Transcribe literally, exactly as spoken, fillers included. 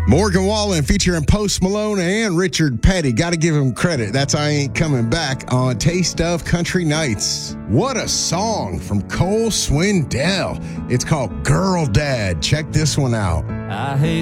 Morgan Wallen featuring Post Malone and Richard Petty. Got to give him credit. That's I Ain't Coming Back on Taste of Country Nights. What a song from Cole Swindell. It's called Girl Dad. Check this one out. I hate